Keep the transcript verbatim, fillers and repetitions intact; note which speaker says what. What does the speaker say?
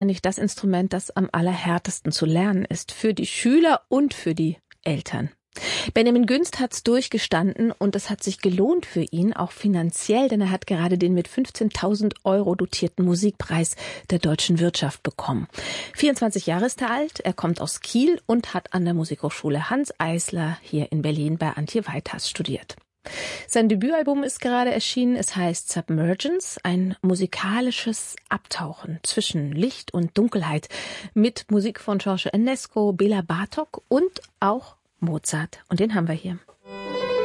Speaker 1: Nicht das Instrument, das am allerhärtesten zu lernen ist, für die Schüler und für die Eltern. Benjamin Günst hat's durchgestanden und es hat sich gelohnt für ihn, auch finanziell, denn er hat gerade den mit fünfzehntausend Euro dotierten Musikpreis der deutschen Wirtschaft bekommen. vierundzwanzig Jahre ist er alt, er kommt aus Kiel und hat an der Musikhochschule Hanns Eisler hier in Berlin bei Antje Weithas studiert. Sein Debütalbum ist gerade erschienen, es heißt Submergence, ein musikalisches Abtauchen zwischen Licht und Dunkelheit mit Musik von George Enesco, Bela Bartok und auch Mozart. Und den haben wir hier.